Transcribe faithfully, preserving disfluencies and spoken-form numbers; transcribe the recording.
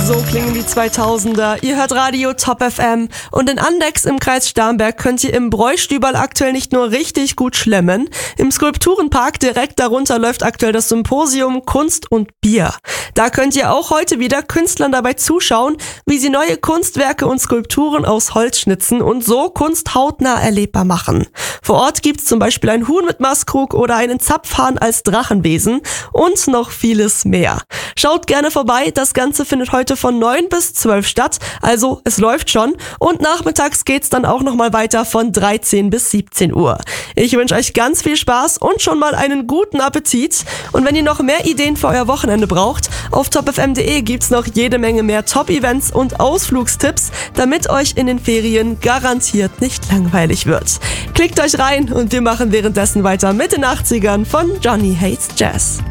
So klingen die zweitausender. Ihr hört Radio Top F M. Und in Andechs im Kreis Starnberg könnt ihr im Bräustüberl aktuell nicht nur richtig gut schlemmen. Im Skulpturenpark direkt darunter läuft aktuell das Symposium Kunst und Bier. Da könnt ihr auch heute wieder Künstlern dabei zuschauen, wie sie neue Kunstwerke und Skulpturen aus Holz schnitzen und so Kunst hautnah erlebbar machen. Vor Ort gibt's zum Beispiel ein Huhn mit Maskrug oder einen Zapfhahn als Drachenwesen und noch vieles mehr. Schaut gerne vorbei, das Ganze findet heute von neun bis zwölf statt, also es läuft schon, und nachmittags geht's dann auch nochmal weiter von dreizehn bis siebzehn Uhr. Ich wünsche euch ganz viel Spaß und schon mal einen guten Appetit, und wenn ihr noch mehr Ideen für euer Wochenende braucht, auf top f m punkt d e gibt's noch jede Menge mehr Top-Events und Ausflugstipps, damit euch in den Ferien garantiert nicht langweilig wird. Klickt euch rein und wir machen währenddessen weiter mit den achtzigern von Johnny Hates Jazz.